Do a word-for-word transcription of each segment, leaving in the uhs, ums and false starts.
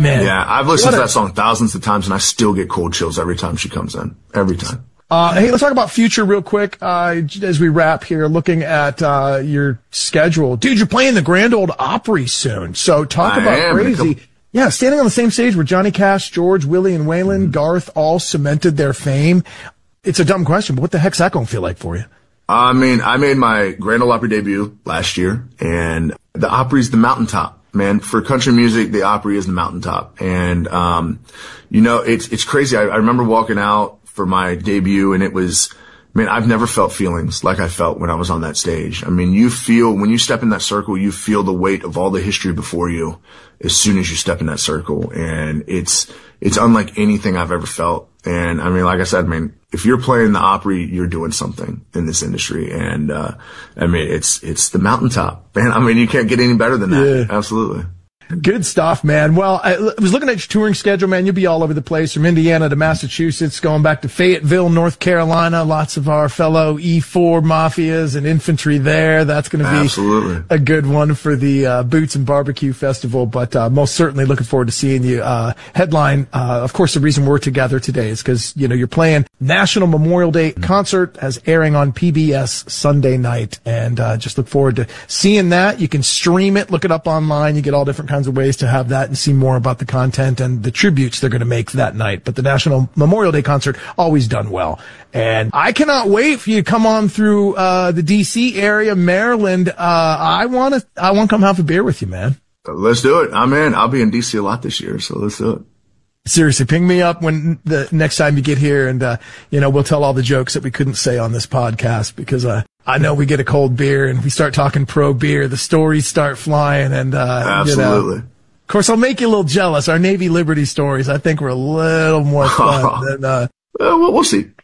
Man. Yeah, I've listened What to a- that song thousands of times, and I still get cold chills every time she comes in. Every time. Uh, hey, let's talk about future real quick, uh, as we wrap here, looking at, uh, your schedule. Dude, you're playing the Grand Ole Opry soon. So talk I about am. crazy. Yeah, standing on the same stage where Johnny Cash, George, Willie, and Waylon, Mm-hmm. Garth all cemented their fame. It's a dumb question, but what the heck's that going to feel like for you? I mean, I made my Grand Ole Opry debut last year, and the Opry's the mountaintop. Man, for country music, the Opry is the mountaintop. And, um, you know, it's, it's crazy. I, I remember walking out for my debut, and it was, man, I've never felt feelings like I felt when I was on that stage. I mean, you feel, when you step in that circle, you feel the weight of all the history before you as soon as you step in that circle. And it's, it's unlike anything I've ever felt. And I mean, like I said, I mean, if you're playing the Opry, you're doing something in this industry. And, uh, I mean, it's, it's the mountaintop, man. I mean, you can't get any better than that. Yeah. Absolutely. Good stuff, man. Well, I was looking at your touring schedule, man. You'll be all over the place, from Indiana to Massachusetts, going back to Fayetteville, North Carolina. Lots of our fellow E four mafias and infantry there. That's going to be Absolutely. a good one for the uh, Boots and Barbecue Festival. But uh, most certainly looking forward to seeing you uh, headline. Uh, of course, the reason we're together today is because, you know, you're playing National Memorial Day concert as airing on P B S Sunday night. And uh, just look forward to seeing that. You can stream it, look it up online. You get all different kinds of ways to have that and see more about the content and the tributes they're going to make that night. But the National Memorial Day concert, always done well. And I cannot wait for you to come on through uh the D C area, Maryland. Uh I want to I want to come have a beer with you, man. Let's do it. I'm in. I'll be in D C a lot this year, so let's do it. Seriously, ping me up when the next time you get here, and uh you know, we'll tell all the jokes that we couldn't say on this podcast, because uh I know we get a cold beer and we start talking pro beer, the stories start flying, and uh Absolutely. you know, of course, I'll make you a little jealous. Our Navy Liberty stories, I think, were a little more fun than uh Well, we'll we'll see.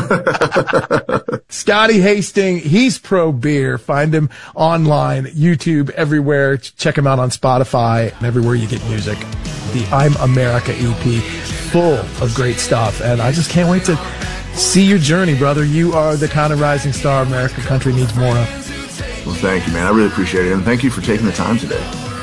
Scotty Hastings. He's pro beer. Find him online, YouTube, everywhere. Check him out on Spotify and everywhere you get music. The I'm America E P, full of great stuff. And I just can't wait to see your journey, brother. You are the kind of rising star American country needs more of. Well, thank you, man. I really appreciate it. And thank you for taking the time today.